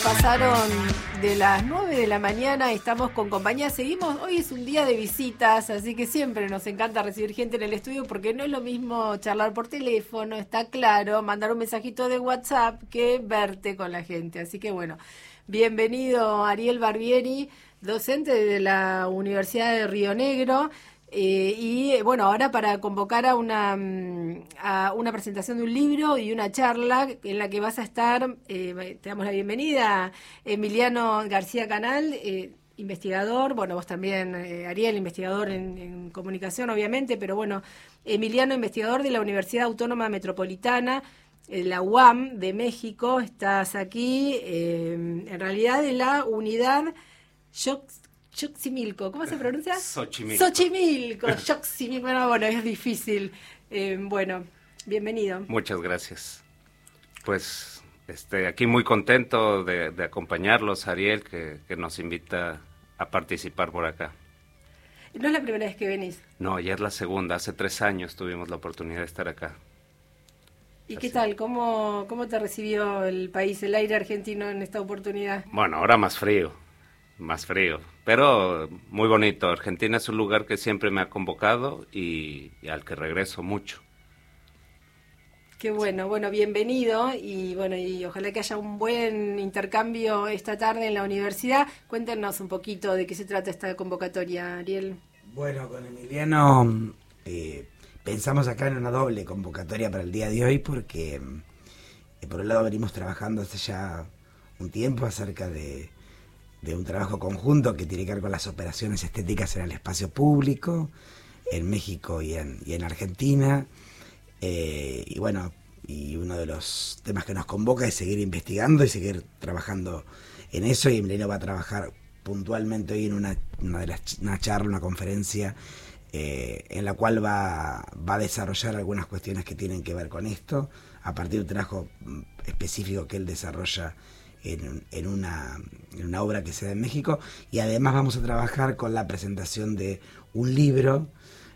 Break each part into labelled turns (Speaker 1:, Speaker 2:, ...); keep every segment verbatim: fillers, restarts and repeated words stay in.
Speaker 1: Pasaron de las nueve de la mañana, estamos con compañía, seguimos, hoy es un día de visitas, así que siempre nos encanta recibir gente en el estudio porque no es lo mismo charlar por teléfono, está claro, mandar un mensajito de WhatsApp que verte con la gente, así que bueno, bienvenido Ariel Barbieri, docente de la Universidad de Río Negro. Eh, y bueno, ahora para convocar a una a una presentación de un libro y una charla en la que vas a estar, eh, te damos la bienvenida, Emiliano García Canal, eh, investigador, bueno, vos también, eh, Ariel, investigador en, en comunicación, obviamente, pero bueno, Emiliano, investigador de la Universidad Autónoma Metropolitana, eh, la U A M de México, estás aquí, eh, en realidad de la unidad Xox Xochimilco, ¿cómo se pronuncia?
Speaker 2: Xochimilco.
Speaker 1: Xochimilco, Xochimilco, bueno, bueno, es difícil. Eh, bueno, bienvenido.
Speaker 2: Muchas gracias. Pues este, aquí muy contento de, de acompañarlos, Ariel, que, que nos invita a participar por acá.
Speaker 1: ¿No es la primera vez que venís?
Speaker 2: No, ya es la segunda. Hace tres años tuvimos la oportunidad de estar acá.
Speaker 1: ¿Y
Speaker 2: Así.
Speaker 1: qué tal? ¿Cómo, cómo te recibió el país, el aire argentino en esta oportunidad?
Speaker 2: Bueno, ahora más frío. Más frío, pero muy bonito. Argentina es un lugar que siempre me ha convocado y, y al que regreso mucho.
Speaker 1: Qué bueno, bueno, bienvenido y bueno, y ojalá que haya un buen intercambio esta tarde en la universidad. Cuéntenos un poquito de qué se trata esta convocatoria, Ariel.
Speaker 3: Bueno, con Emiliano eh, pensamos acá en una doble convocatoria para el día de hoy porque eh, por un lado venimos trabajando hace ya un tiempo acerca de de un trabajo conjunto que tiene que ver con las operaciones estéticas en el espacio público, en México y en, y en Argentina. Eh, y bueno, y uno de los temas que nos convoca es seguir investigando y seguir trabajando en eso, y Emiliano va a trabajar puntualmente hoy en una, una, de las, una charla, una conferencia, eh, en la cual va, va a desarrollar algunas cuestiones que tienen que ver con esto, a partir de un trabajo específico que él desarrolla En, en, una, en una obra que se da en México, y además vamos a trabajar con la presentación de un libro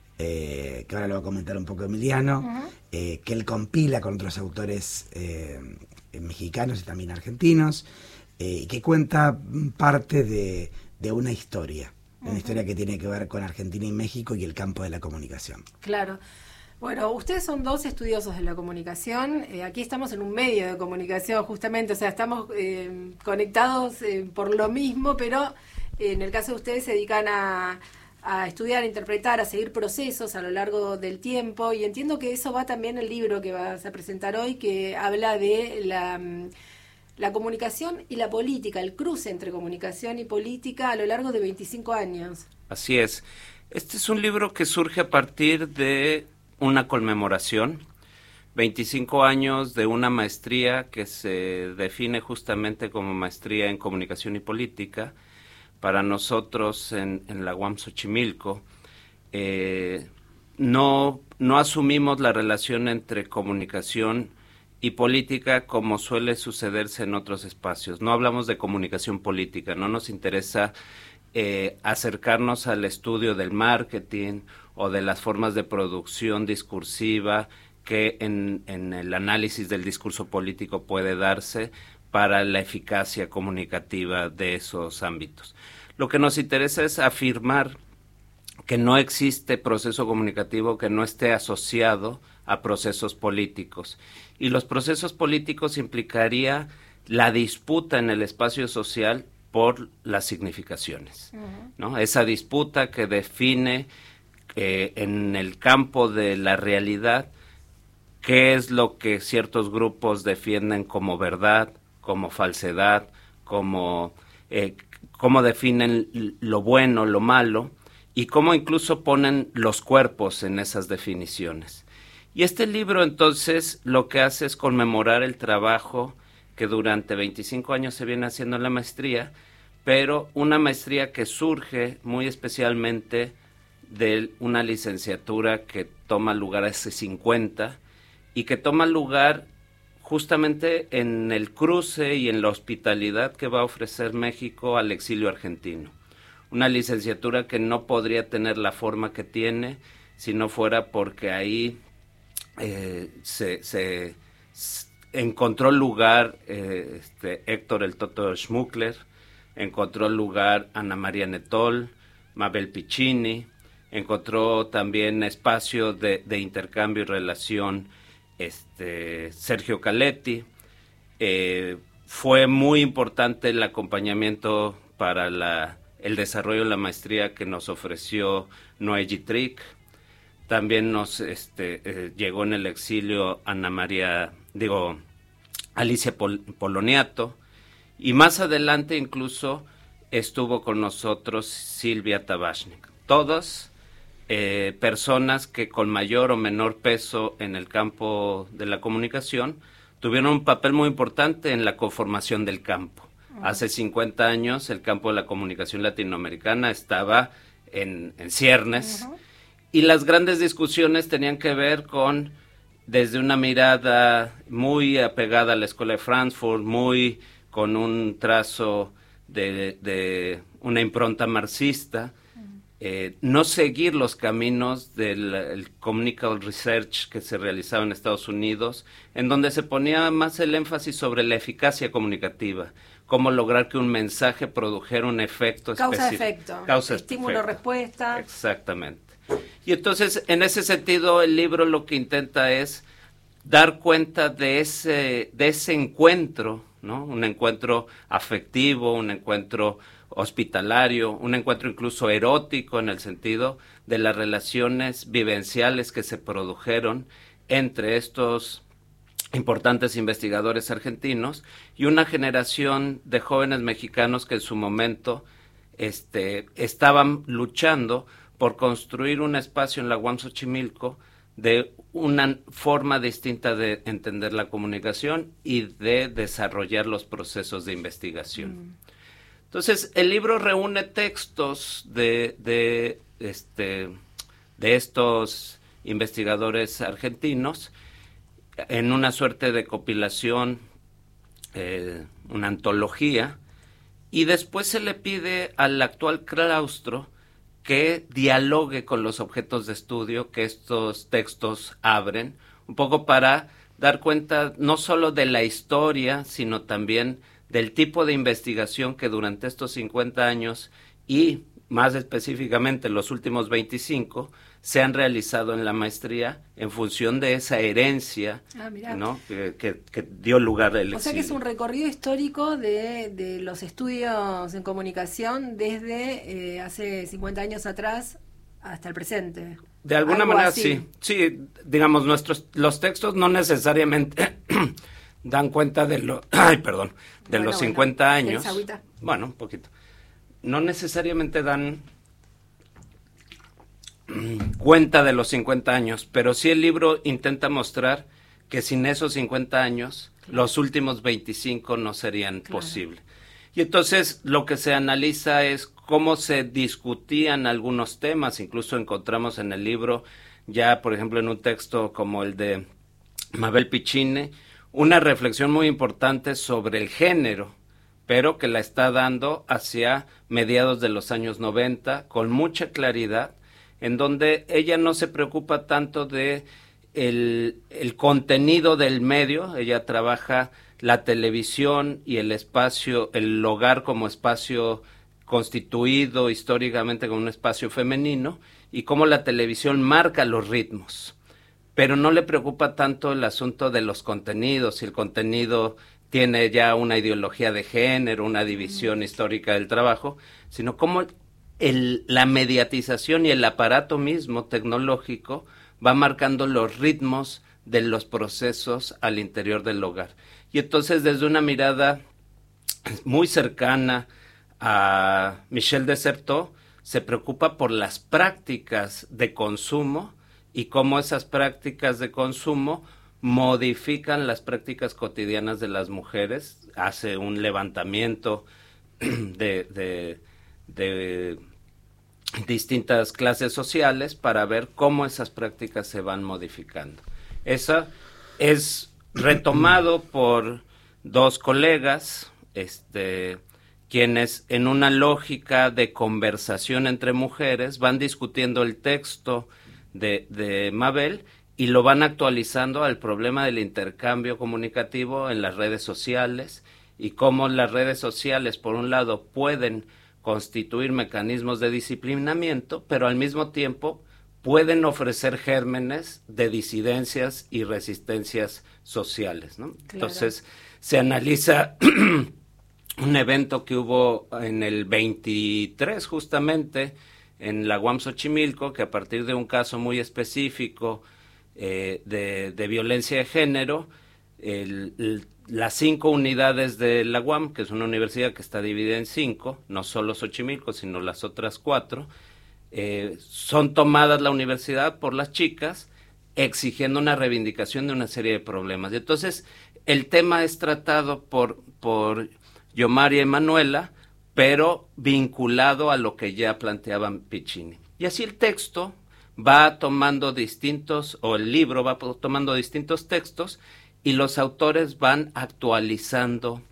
Speaker 3: eh, que ahora lo va a comentar un poco Emiliano, uh-huh. eh, que él compila con otros autores eh, mexicanos y también argentinos, eh, y que cuenta parte de, de una historia, uh-huh. una historia que tiene que ver con Argentina y México y el campo de la comunicación.
Speaker 1: Claro. Bueno, ustedes son dos estudiosos de la comunicación, eh, aquí estamos en un medio de comunicación justamente, o sea, estamos eh, conectados eh, por lo mismo, pero eh, en el caso de ustedes se dedican a, a estudiar, a interpretar, a seguir procesos a lo largo del tiempo, y entiendo que eso va también el libro que vas a presentar hoy, que habla de la, la comunicación y la política, el cruce entre comunicación y política a lo largo de veinticinco años.
Speaker 2: Así es. Este es un libro que surge a partir de una conmemoración, veinticinco años de una maestría que se define justamente como maestría en comunicación y política. Para nosotros en, en la U A M Xochimilco, eh, no, no asumimos la relación entre comunicación y política como suele sucederse en otros espacios. No hablamos de comunicación política, no nos interesa eh, acercarnos al estudio del marketing o de las formas de producción discursiva que en, en el análisis del discurso político puede darse para la eficacia comunicativa de esos ámbitos. Lo que nos interesa es afirmar que no existe proceso comunicativo que no esté asociado a procesos políticos. Y los procesos políticos implicaría la disputa en el espacio social por las significaciones, uh-huh. ¿no? Esa disputa que define Eh, en el campo de la realidad qué es lo que ciertos grupos defienden como verdad, como falsedad, como eh, cómo definen lo bueno, lo malo, y cómo incluso ponen los cuerpos en esas definiciones. Y este libro entonces lo que hace es conmemorar el trabajo que durante veinticinco años se viene haciendo en la maestría, pero una maestría que surge muy especialmente de una licenciatura que toma lugar hace cincuenta y que toma lugar justamente en el cruce y en la hospitalidad que va a ofrecer México al exilio argentino. Una licenciatura que no podría tener la forma que tiene si no fuera porque ahí eh, se, se encontró lugar eh, este, Héctor el Toto Schmuckler, encontró lugar Ana María Netol, Mabel Piccini, encontró también espacio de, de intercambio y relación este, Sergio Caletti. Eh, fue muy importante el acompañamiento para la, el desarrollo de la maestría que nos ofreció Noé Gitric. También nos este, eh, llegó en el exilio Ana María, digo, Alicia Pol- Poloniato, y más adelante incluso estuvo con nosotros Silvia Tabachnik. Todos eh, personas que con mayor o menor peso en el campo de la comunicación tuvieron un papel muy importante en la conformación del campo. Uh-huh. Hace cincuenta años el campo de la comunicación latinoamericana estaba en, en ciernes, uh-huh. y las grandes discusiones tenían que ver con, desde una mirada muy apegada a la Escuela de Frankfurt, muy con un trazo de, de una impronta marxista, eh, no seguir los caminos del el Communicative Research que se realizaba en Estados Unidos, en donde se ponía más el énfasis sobre la eficacia comunicativa, cómo lograr que un mensaje produjera un efecto específico.
Speaker 1: Causa-efecto,
Speaker 2: Causa
Speaker 1: estímulo-respuesta.
Speaker 2: Exactamente. Y entonces, en ese sentido, el libro lo que intenta es dar cuenta de ese, de ese encuentro, ¿no? Un encuentro afectivo, un encuentro hospitalario, un encuentro incluso erótico en el sentido de las relaciones vivenciales que se produjeron entre estos importantes investigadores argentinos y una generación de jóvenes mexicanos que en su momento este, estaban luchando por construir un espacio en la U A M Xochimilco de una forma distinta de entender la comunicación y de desarrollar los procesos de investigación. Mm. Entonces, el libro reúne textos de, de, este, de estos investigadores argentinos en una suerte de compilación, eh, una antología, y después se le pide al actual claustro que dialogue con los objetos de estudio que estos textos abren, un poco para dar cuenta no solo de la historia, sino también del tipo de investigación que durante estos cincuenta años y más específicamente los últimos veinticinco se han realizado en la maestría en función de esa herencia, ah, ¿no? que, que, que dio lugar al exilio.
Speaker 1: O sea que es un recorrido histórico de, de los estudios en comunicación desde eh, hace cincuenta años atrás hasta el presente.
Speaker 2: De alguna manera así. sí, sí, digamos, nuestros los textos no necesariamente dan cuenta de lo, ay, perdón, de bueno, los cincuenta bueno, años. Bueno, un poquito. No necesariamente dan cuenta de los cincuenta años, pero sí el libro intenta mostrar que sin esos cincuenta años, claro, los últimos veinticinco no serían claro. posibles. Y entonces lo que se analiza es cómo se discutían algunos temas, incluso encontramos en el libro, ya por ejemplo en un texto como el de Mabel Piccini, una reflexión muy importante sobre el género, pero que la está dando hacia mediados de los años noventa, con mucha claridad, en donde ella no se preocupa tanto de el, el contenido del medio, ella trabaja la televisión y el espacio, el hogar como espacio constituido históricamente como un espacio femenino, y cómo la televisión marca los ritmos, pero no le preocupa tanto el asunto de los contenidos, si el contenido tiene ya una ideología de género, una división mm. histórica del trabajo, sino cómo el, la mediatización y el aparato mismo tecnológico va marcando los ritmos de los procesos al interior del hogar. Y entonces desde una mirada muy cercana a Michel Desserteau, se preocupa por las prácticas de consumo y cómo esas prácticas de consumo modifican las prácticas cotidianas de las mujeres, hace un levantamiento de, de, de distintas clases sociales para ver cómo esas prácticas se van modificando. Eso es retomado por dos colegas, este, quienes en una lógica de conversación entre mujeres van discutiendo el texto de, de Mabel y lo van actualizando al problema del intercambio comunicativo en las redes sociales y cómo las redes sociales, por un lado, pueden constituir mecanismos de disciplinamiento, pero al mismo tiempo pueden ofrecer gérmenes de disidencias y resistencias sociales, ¿no? Claro. Entonces, se analiza un evento que hubo en el veintitrés, justamente, en la U A M Xochimilco, que a partir de un caso muy específico eh, de, de violencia de género, el, el, las cinco unidades de la U A M, que es una universidad que está dividida en cinco, no solo Xochimilco, sino las otras cuatro, eh, son tomadas la universidad por las chicas, exigiendo una reivindicación de una serie de problemas. Y entonces, el tema es tratado por, por Yomaria y Manuela, pero vinculado a lo que ya planteaban Piccini. Y así el texto va tomando distintos, o el libro va tomando distintos textos, y los autores van actualizando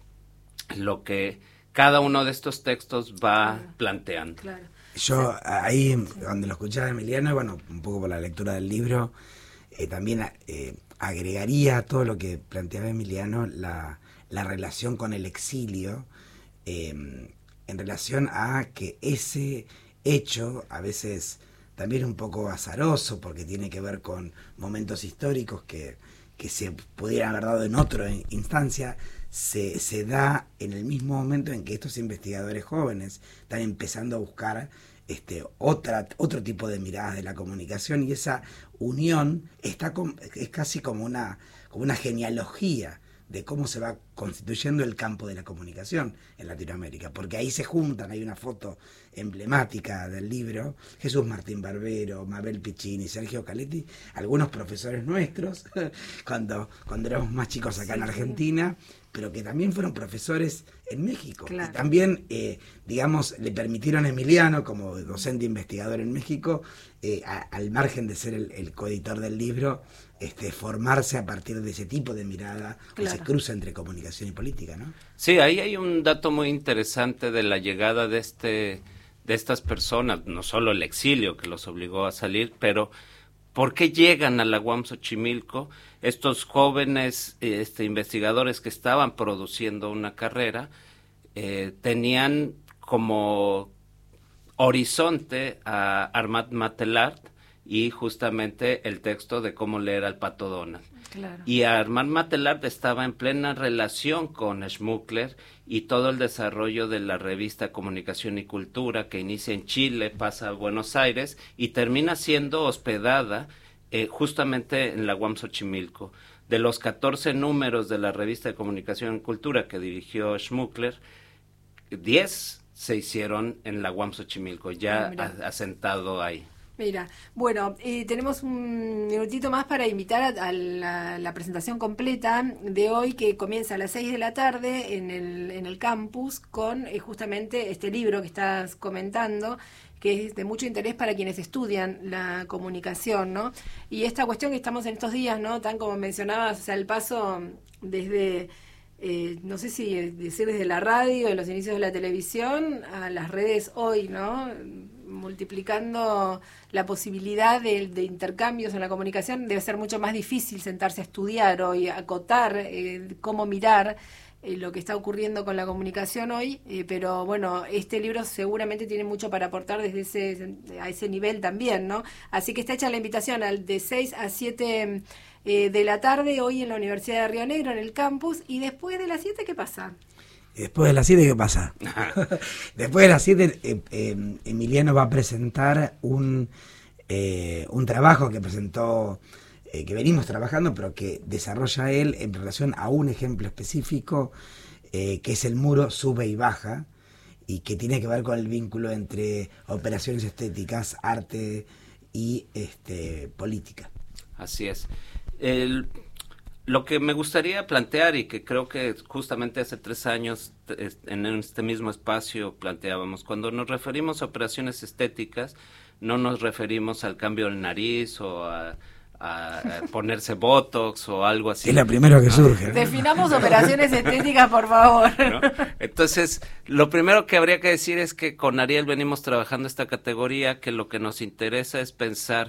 Speaker 2: lo que cada uno de estos textos va claro, planteando.
Speaker 3: Claro. Yo ahí, donde lo escuchaba Emiliano, y bueno, un poco por la lectura del libro, eh, también eh, agregaría a todo lo que planteaba Emiliano la, la relación con el exilio, eh, en relación a que ese hecho, a veces también un poco azaroso, porque tiene que ver con momentos históricos que, que se pudieran haber dado en otra instancia, se, se da en el mismo momento en que estos investigadores jóvenes están empezando a buscar este, otra, otro tipo de miradas de la comunicación, y esa unión está con, es casi como una, como una genealogía de cómo se va constituyendo el campo de la comunicación en Latinoamérica, porque ahí se juntan, hay una foto emblemática del libro, Jesús Martín Barbero, Mabel Piccini, Sergio Caletti, algunos profesores nuestros, cuando, cuando éramos más chicos acá sí, en Argentina, pero que también fueron profesores en México. Claro. Y también, eh, digamos, le permitieron a Emiliano, como docente investigador en México, eh, a, al margen de ser el, el coeditor del libro, este, formarse a partir de ese tipo de mirada, claro, que se cruza entre comunicación y política, ¿no?
Speaker 2: Sí, ahí hay un dato muy interesante de la llegada de este de estas personas, no solo el exilio que los obligó a salir, pero ¿por qué llegan a la U A M Xochimilco estos jóvenes este, investigadores que estaban produciendo una carrera? Eh, tenían como horizonte a Armand Matelart y justamente el texto de Cómo leer al Pato Donald. Claro. Y Armand Matelart estaba en plena relación con Schmuckler y todo el desarrollo de la revista Comunicación y Cultura, que inicia en Chile, pasa a Buenos Aires y termina siendo hospedada eh, justamente en la U A M Xochimilco. De los catorce números de la revista de Comunicación y Cultura que dirigió Schmuckler, diez se hicieron en la U A M Xochimilco, ya ah, asentado ahí.
Speaker 1: Mira, bueno, eh, tenemos un minutito más para invitar a, a la, la presentación completa de hoy, que comienza a las seis de la tarde en el, en el campus con eh, justamente este libro que estás comentando, que es de mucho interés para quienes estudian la comunicación, ¿no? Y esta cuestión que estamos en estos días, ¿no? Tan como mencionabas, o sea, el paso desde... Eh, no sé si decir desde la radio, de los inicios de la televisión, a las redes hoy, ¿no? Multiplicando la posibilidad de, de intercambios en la comunicación, debe ser mucho más difícil sentarse a estudiar hoy, acotar eh, cómo mirar eh, lo que está ocurriendo con la comunicación hoy, eh, pero bueno, este libro seguramente tiene mucho para aportar desde ese a ese nivel también, ¿no? Así que está hecha la invitación al de seis a siete eh, de la tarde hoy en la Universidad de Río Negro, en el campus, y después de las siete, ¿qué pasa?
Speaker 3: Después de las siete, ¿qué pasa? Después de las siete, eh, eh, Emiliano va a presentar un, eh, un trabajo que presentó, eh, que venimos trabajando, pero que desarrolla él en relación a un ejemplo específico, eh, que es el muro sube y baja, y que tiene que ver con el vínculo entre operaciones estéticas, arte y este, política.
Speaker 2: Así es. El... Lo que me gustaría plantear, y que creo que justamente hace tres años en este mismo espacio planteábamos, cuando nos referimos a operaciones estéticas, no nos referimos al cambio de nariz o a, a, a ponerse botox o algo así.
Speaker 3: Es lo primero que surge, ¿no?
Speaker 1: Definamos operaciones estéticas, por favor.
Speaker 2: ¿No? Entonces, lo primero que habría que decir es que con Ariel venimos trabajando esta categoría, que lo que nos interesa es pensar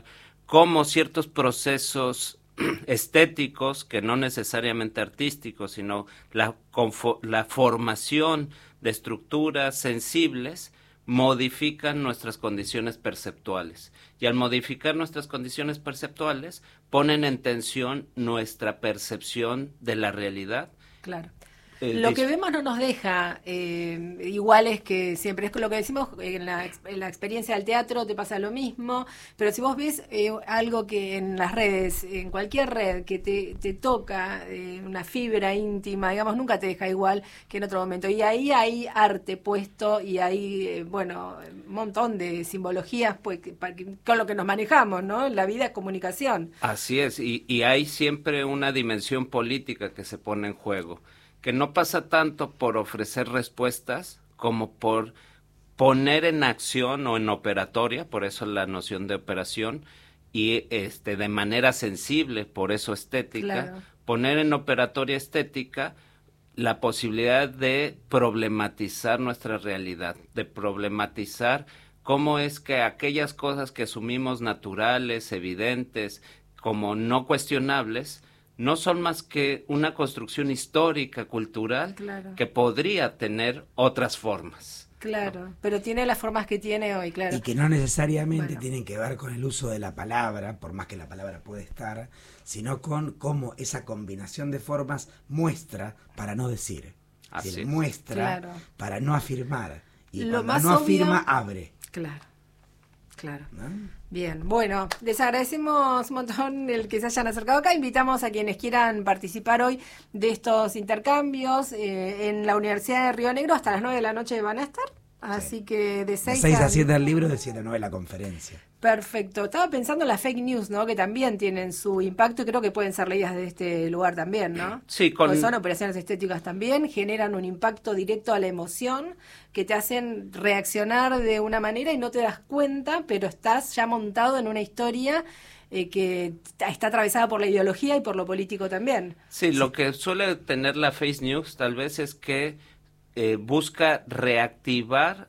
Speaker 2: cómo ciertos procesos estéticos, que no necesariamente artísticos, sino la, la formación de estructuras sensibles, modifican nuestras condiciones perceptuales. Y al modificar nuestras condiciones perceptuales, ponen en tensión nuestra percepción de la realidad.
Speaker 1: Claro. Lo que vemos no nos deja eh, iguales que siempre. Es lo que decimos en la, en la experiencia del teatro, te pasa lo mismo, pero si vos ves eh, algo que en las redes, en cualquier red que te, te toca, eh, una fibra íntima, digamos, nunca te deja igual que en otro momento. Y ahí hay arte puesto y hay, eh, bueno, un montón de simbologías pues, que, que, con lo que nos manejamos, ¿no? La vida es comunicación.
Speaker 2: Así es, y, y hay siempre una dimensión política que se pone en juego, que no pasa tanto por ofrecer respuestas como por poner en acción o en operatoria, por eso la noción de operación, y este de manera sensible, por eso estética, claro. Poner en operatoria estética la posibilidad de problematizar nuestra realidad, de problematizar cómo es que aquellas cosas que asumimos naturales, evidentes, como no cuestionables, no son más que una construcción histórica, cultural, claro. Que podría tener otras formas.
Speaker 1: Claro, ¿no? Pero tiene las formas que tiene hoy, claro.
Speaker 3: Y que no necesariamente
Speaker 1: bueno.
Speaker 3: tienen que ver con el uso de la palabra, por más que la palabra puede estar, sino con cómo esa combinación de formas muestra para no decir.
Speaker 2: Así
Speaker 3: es decir,
Speaker 2: es.
Speaker 3: Muestra
Speaker 1: claro.
Speaker 3: Para no afirmar. Y
Speaker 1: Lo
Speaker 3: cuando
Speaker 1: más
Speaker 3: no
Speaker 1: obvio,
Speaker 3: afirma, abre.
Speaker 1: Claro. Claro.
Speaker 3: ¿No?
Speaker 1: Bien, bueno, les agradecemos un montón el que se hayan acercado acá. Invitamos a quienes quieran participar hoy de estos intercambios eh, en la Universidad de Río Negro. Hasta las nueve de la noche van a estar. Así
Speaker 3: sí.
Speaker 1: que de seis
Speaker 3: a siete el libro, de siete a nueve la conferencia.
Speaker 1: Perfecto. Estaba pensando en las fake news, ¿no? Que también tienen su impacto y creo que pueden ser leídas de este lugar también, ¿no?
Speaker 2: Sí, con...
Speaker 1: Porque son operaciones estéticas también, generan un impacto directo a la emoción que te hacen reaccionar de una manera y no te das cuenta, pero estás ya montado en una historia eh, que está atravesada por la ideología y por lo político también.
Speaker 2: Sí, sí. Lo que suele tener la fake news tal vez es que eh, busca reactivar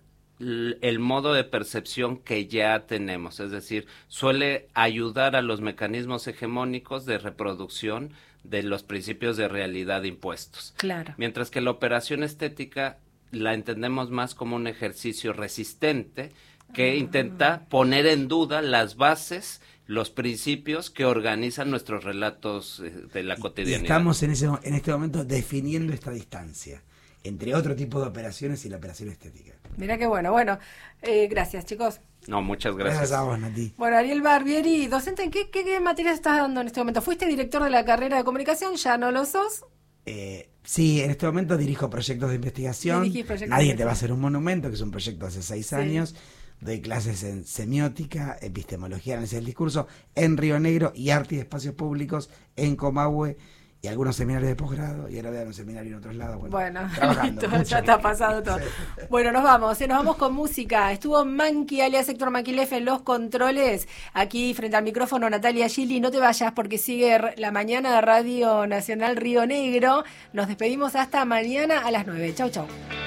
Speaker 2: el modo de percepción que ya tenemos, es decir, suele ayudar a los mecanismos hegemónicos de reproducción de los principios de realidad impuestos.
Speaker 1: Claro.
Speaker 2: Mientras que la operación estética la entendemos más como un ejercicio resistente que uh-huh. intenta poner en duda las bases, los principios que organizan nuestros relatos de la cotidianidad.
Speaker 3: Y estamos en, ese, en este momento definiendo esta distancia entre otro tipo de operaciones y la operación estética.
Speaker 1: Mirá qué bueno. Bueno, eh, gracias, chicos.
Speaker 2: No, muchas gracias.
Speaker 3: Gracias a vos, Nati.
Speaker 1: Bueno, Ariel Barbieri, docente, ¿en qué, qué, qué materias estás dando en este momento? ¿Fuiste director de la carrera de comunicación? ¿Ya no lo sos?
Speaker 3: Eh, sí, en este momento dirijo proyectos de investigación. Proyectos Nadie de te va a hacer un monumento, que es un proyecto hace seis sí. años. Doy clases en semiótica, epistemología, análisis del discurso en Río Negro y arte y espacios públicos en Comahue. Y algunos seminarios de posgrado, y ahora voy a dar un seminario en otros lados. Bueno,
Speaker 1: bueno
Speaker 3: trabajando,
Speaker 1: listo, ya está pasado todo. Sí. Bueno, nos vamos, ¿eh? Nos vamos con música. Estuvo Manqui, alias Héctor Maquilef, en los controles. Aquí, frente al micrófono, Natalia Gili. No te vayas porque sigue la mañana de Radio Nacional Río Negro. Nos despedimos hasta mañana a las nueve. Chau, chau.